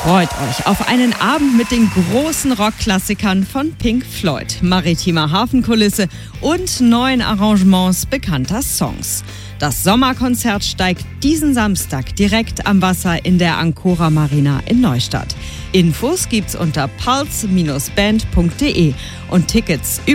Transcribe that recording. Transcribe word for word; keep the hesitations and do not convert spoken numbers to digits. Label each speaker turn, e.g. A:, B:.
A: Freut euch auf einen Abend mit den großen Rockklassikern von Pink Floyd, maritimer Hafenkulisse und neuen Arrangements bekannter Songs. Das Sommerkonzert steigt diesen Samstag direkt am Wasser in der Ancora Marina in Neustadt. Infos gibt's unter puls Bindestrich band punkt de und Tickets